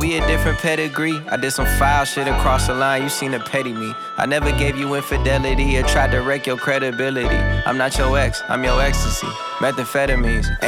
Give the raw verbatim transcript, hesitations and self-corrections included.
be a different pedigree. I did some foul shit across the line, you seen the petty me. I never gave you infidelity or tried to wreck your credibility. I'm not your ex, I'm your ecstasy. Methamphetamines.